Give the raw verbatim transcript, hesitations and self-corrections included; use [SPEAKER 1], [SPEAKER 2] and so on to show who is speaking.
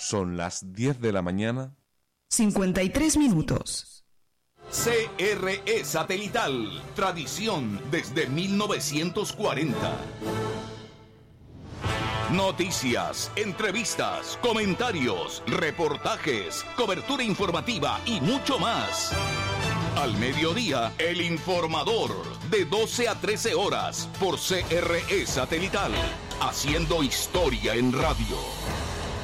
[SPEAKER 1] Son las diez de la mañana.
[SPEAKER 2] cincuenta y tres minutos.
[SPEAKER 3] C R E Satelital, tradición desde mil novecientos cuarenta. Noticias, entrevistas, comentarios, reportajes, cobertura informativa y mucho más. Al mediodía, El Informador, de doce a trece horas, por C R E Satelital, haciendo historia en radio.